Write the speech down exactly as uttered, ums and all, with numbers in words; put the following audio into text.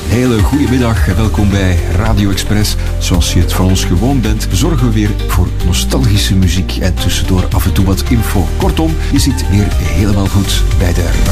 hele goede middag en welkom bij Radio Express. Zoals je het van ons gewoon bent, zorgen we weer voor nostalgische muziek en tussendoor af en toe wat info. Kortom, je zit weer helemaal goed bij de